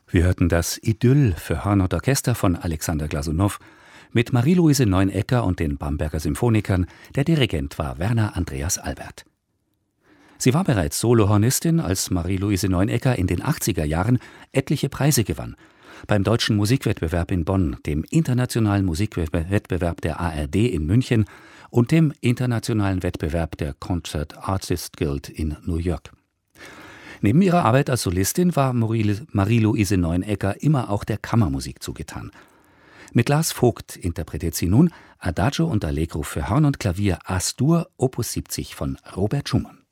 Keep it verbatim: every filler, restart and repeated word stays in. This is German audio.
Wir hörten das Idyll für Horn und Orchester von Alexander Glasunow mit Marie-Louise Neunecker und den Bamberger Symphonikern. Der Dirigent war Werner Andreas Albert. Sie war bereits Solohornistin, als Marie-Louise Neunecker in den achtziger Jahren etliche Preise gewann. Beim Deutschen Musikwettbewerb in Bonn, dem Internationalen Musikwettbewerb der A R D in München und dem Internationalen Wettbewerb der Concert Artists Guild in New York. Neben ihrer Arbeit als Solistin war Marie-Louise Neunecker immer auch der Kammermusik zugetan. Mit Lars Vogt interpretiert sie nun Adagio und Allegro für Horn und Klavier As-Dur, Opus siebzig von Robert Schumann.